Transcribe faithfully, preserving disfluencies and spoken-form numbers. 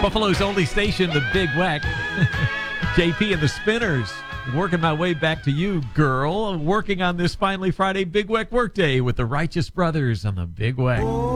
Buffalo's only station, the Big Weck. J P and the Spinners. Working my way back to you, girl. Working on this finally Friday Big Weck workday with the Righteous Brothers on the Big Weck.